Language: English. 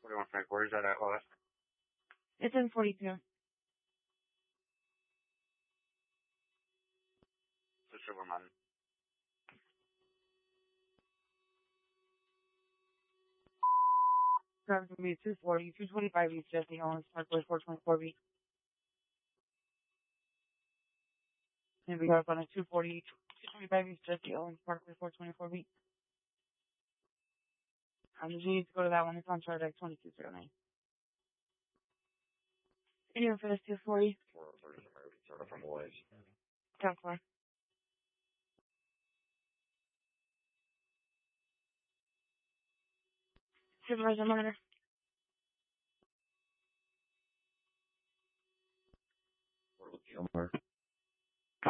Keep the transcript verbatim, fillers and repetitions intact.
forty-one Frank, where's that at, Lois? It's in forty-two. So Silver Mountain. Traffic will be two forty, two twenty-five East Jesse Owens Parkway, four twenty-four B. And we have on a two forty, two twenty-five East Jesse Owens Parkway, four twenty-four B. How did you need to go to that one? It's on chart deck twenty-two oh nine. Anyone for this two forty? four oh three is American, sort of from Boys. ten four. Supervisor Monitor. Gilmer.